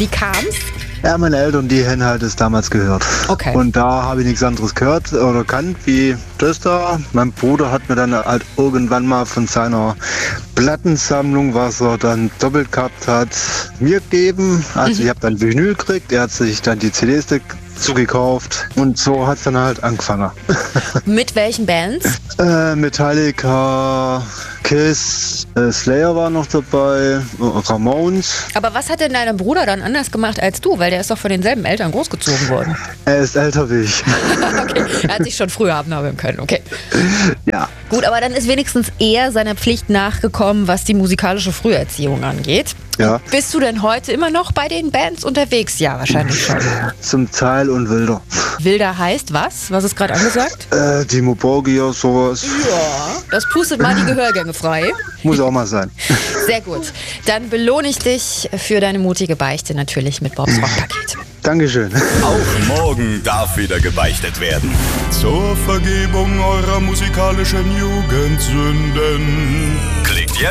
Wie kam's? Ja, meine Eltern, die haben halt das damals gehört. Okay. Und da habe ich nichts anderes gehört oder kannt wie das da. Mein Bruder hat mir dann halt irgendwann mal von seiner Plattensammlung, was er dann doppelt gehabt hat, mir gegeben. Also ich habe dann Vinyl gekriegt, er hat sich dann die CDs zugekauft und so hat es dann halt angefangen. Mit welchen Bands? Metallica, Kiss, Slayer war noch dabei, Ramones. Aber was hat denn dein Bruder dann anders gemacht als du? Weil der ist doch von denselben Eltern großgezogen worden. Er ist älter wie ich. Okay, er hat sich schon früher abnabeln können, okay. Ja. Gut, aber dann ist wenigstens er seiner Pflicht nachgekommen, was die musikalische Früherziehung angeht. Ja. Bist du denn heute immer noch bei den Bands unterwegs? Ja, wahrscheinlich schon. Zum Teil und wilder. Wilder heißt was? Was ist gerade angesagt? Timo Borgia, sowas. Ja, das pustet mal die Gehörgänge frei. Muss auch mal sein. Sehr gut. Dann belohne ich dich für deine mutige Beichte natürlich mit Bobs Rockpaket. Dankeschön. Auch morgen darf wieder gebeichtet werden. Zur Vergebung eurer musikalischen Jugendsünden. Klickt jetzt